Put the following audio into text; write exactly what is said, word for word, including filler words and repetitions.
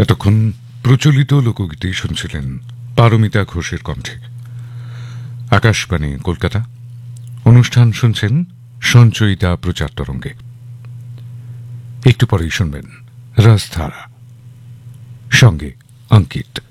এতক্ষণ প্রচলিত লোকগীতি শুনছিলেন পারমিতা ঘোষের কণ্ঠে। আকাশবাণী কলকাতা, অনুষ্ঠান শুনছেন সঞ্চয়িতা প্রচার তরঙ্গে। একটু পরেই শুনবেন রাজধারা, সঙ্গে অঙ্কিত।